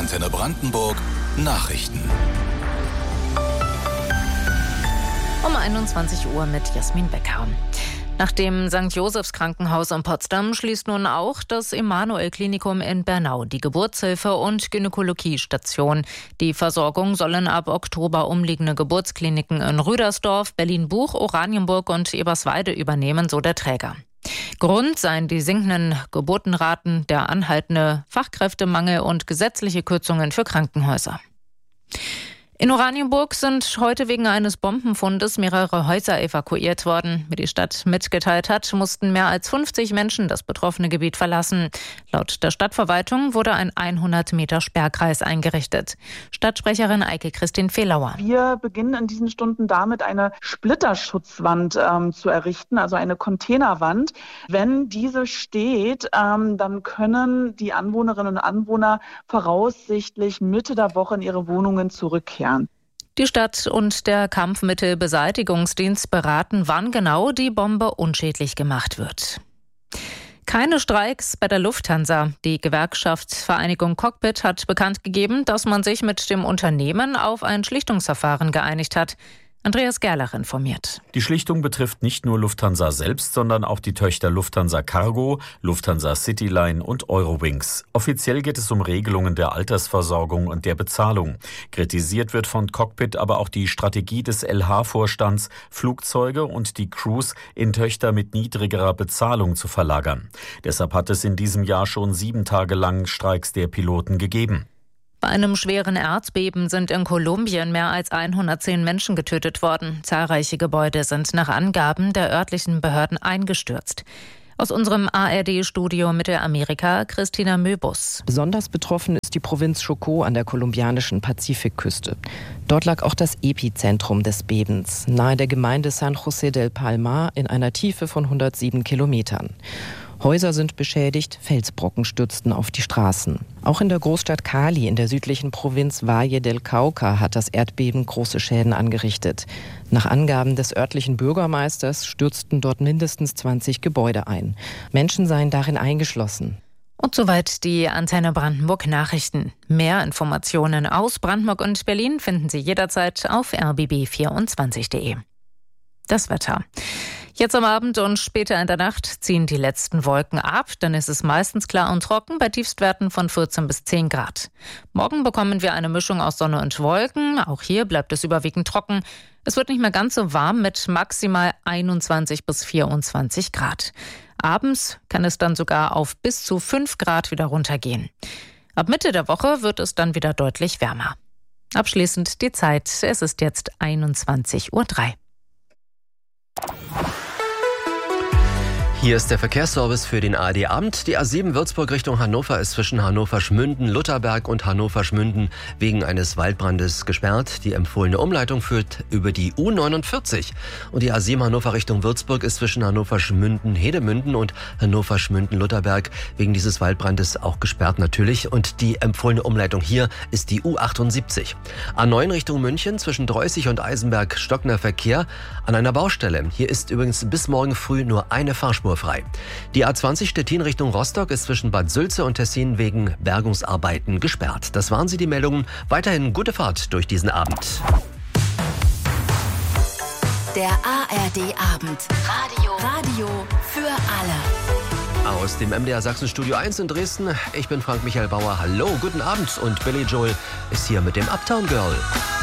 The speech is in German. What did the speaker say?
Antenne Brandenburg Nachrichten. Um 21 Uhr mit Jasmin Becker. Nach dem St. Josephs Krankenhaus in Potsdam schließt nun auch das Emanuel-Klinikum in Bernau die Geburtshilfe- und Gynäkologiestation. Die Versorgung sollen ab Oktober umliegende Geburtskliniken in Rüdersdorf, Berlin-Buch, Oranienburg und Eberswalde übernehmen, so der Träger. Grund seien die sinkenden Geburtenraten, der anhaltende Fachkräftemangel und gesetzliche Kürzungen für Krankenhäuser. In Oranienburg sind heute wegen eines Bombenfundes mehrere Häuser evakuiert worden. Wie die Stadt mitgeteilt hat, mussten mehr als 50 Menschen das betroffene Gebiet verlassen. Laut der Stadtverwaltung wurde ein 100-Meter-Sperrkreis eingerichtet. Stadtsprecherin Eike-Christin Fehlauer. Wir beginnen in diesen Stunden damit, eine Splitterschutzwand zu errichten, also eine Containerwand. Wenn diese steht, dann können die Anwohnerinnen und Anwohner voraussichtlich Mitte der Woche in ihre Wohnungen zurückkehren. Die Stadt und der Kampfmittelbeseitigungsdienst beraten, wann genau die Bombe unschädlich gemacht wird. Keine Streiks bei der Lufthansa. Die Gewerkschaftsvereinigung Cockpit hat bekannt gegeben, dass man sich mit dem Unternehmen auf ein Schlichtungsverfahren geeinigt hat. Andreas Gerlach informiert. Die Schlichtung betrifft nicht nur Lufthansa selbst, sondern auch die Töchter Lufthansa Cargo, Lufthansa Cityline und Eurowings. Offiziell geht es um Regelungen der Altersversorgung und der Bezahlung. Kritisiert wird von Cockpit aber auch die Strategie des LH-Vorstands, Flugzeuge und die Crews in Töchter mit niedrigerer Bezahlung zu verlagern. Deshalb hat es in diesem Jahr schon 7 Tage lang Streiks der Piloten gegeben. Bei einem schweren Erdbeben sind in Kolumbien mehr als 110 Menschen getötet worden. Zahlreiche Gebäude sind nach Angaben der örtlichen Behörden eingestürzt. Aus unserem ARD-Studio Mittelamerika, Christina Möbus. Besonders betroffen ist die Provinz Chocó an der kolumbianischen Pazifikküste. Dort lag auch das Epizentrum des Bebens, nahe der Gemeinde San José del Palmar in einer Tiefe von 107 Kilometern. Häuser sind beschädigt, Felsbrocken stürzten auf die Straßen. Auch in der Großstadt Cali in der südlichen Provinz Valle del Cauca hat das Erdbeben große Schäden angerichtet. Nach Angaben des örtlichen Bürgermeisters stürzten dort mindestens 20 Gebäude ein. Menschen seien darin eingeschlossen. Und soweit die Antenne Brandenburg Nachrichten. Mehr Informationen aus Brandenburg und Berlin finden Sie jederzeit auf rbb24.de. Das Wetter. Jetzt am Abend und später in der Nacht ziehen die letzten Wolken ab. Dann ist es meistens klar und trocken bei Tiefstwerten von 14 bis 10 Grad. Morgen bekommen wir eine Mischung aus Sonne und Wolken. Auch hier bleibt es überwiegend trocken. Es wird nicht mehr ganz so warm mit maximal 21 bis 24 Grad. Abends kann es dann sogar auf bis zu 5 Grad wieder runtergehen. Ab Mitte der Woche wird es dann wieder deutlich wärmer. Abschließend die Zeit. Es ist jetzt 21:03 Uhr. Hier ist der Verkehrsservice für den ARD-Abend. Die A7 Würzburg Richtung Hannover ist zwischen Hannover-Schmünden, Lutherberg und Hannover-Schmünden wegen eines Waldbrandes gesperrt. Die empfohlene Umleitung führt über die U49. Und die A7 Hannover Richtung Würzburg ist zwischen Hannover-Schmünden, Hedemünden und Hannover-Schmünden, Lutherberg wegen dieses Waldbrandes auch gesperrt natürlich. Und die empfohlene Umleitung hier ist die U78. A9 Richtung München zwischen Dreußig und Eisenberg stockender Verkehr an einer Baustelle. Hier ist übrigens bis morgen früh nur eine Fahrspur frei. Die A20 Stettin Richtung Rostock ist zwischen Bad Sülze und Tessin wegen Bergungsarbeiten gesperrt. Das waren sie, die Meldungen. Weiterhin gute Fahrt durch diesen Abend. Der ARD-Abend. Radio für alle. Aus dem MDR Sachsen Studio 1 in Dresden. Ich bin Frank-Michael Bauer. Hallo, guten Abend. Und Billy Joel ist hier mit dem Uptown Girl.